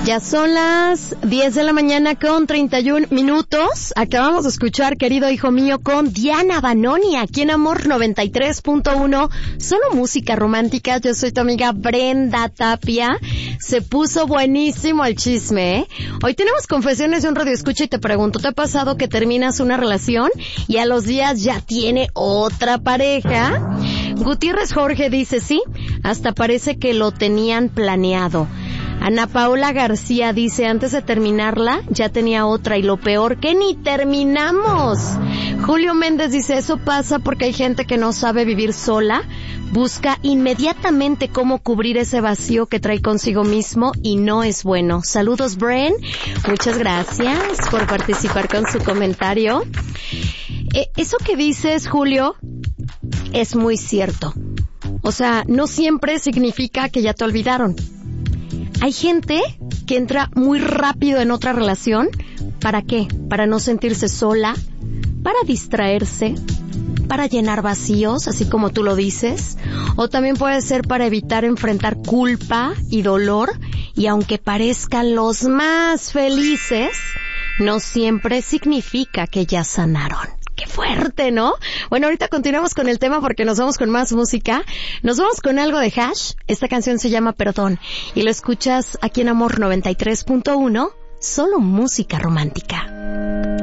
Ya son las 10 de la mañana con 31 minutos. Acabamos de escuchar, querido hijo mío, con Diana Banoni, aquí en Amor 93.1. Solo música romántica. Yo soy tu amiga Brenda Tapia. Se puso buenísimo el chisme, ¿eh? Hoy tenemos confesiones de un radioescucha y te pregunto, ¿te ha pasado que terminas una relación y a los días ya tiene otra pareja? Gutiérrez Jorge dice, sí, hasta parece que lo tenían planeado. Ana Paola García dice, antes de terminarla ya tenía otra y lo peor que ni terminamos. Julio Méndez dice, eso pasa porque hay gente que no sabe vivir sola, busca inmediatamente cómo cubrir ese vacío que trae consigo mismo y no es bueno. Saludos, Bren. Muchas gracias por participar con su comentario. Eso que dices, Julio, es muy cierto. O sea, no siempre significa que ya te olvidaron. Hay gente que entra muy rápido en otra relación. ¿Para qué? Para no sentirse sola, para distraerse, para llenar vacíos, así como tú lo dices. O también puede ser para evitar enfrentar culpa y dolor. Y aunque parezcan los más felices, no siempre significa que ya sanaron. ¡Qué fuerte!, ¿no? Bueno, ahorita continuamos con el tema porque nos vamos con más música. Nos vamos con algo de Hash. Esta canción se llama Perdón. Y lo escuchas aquí en Amor 93.1. Solo música romántica.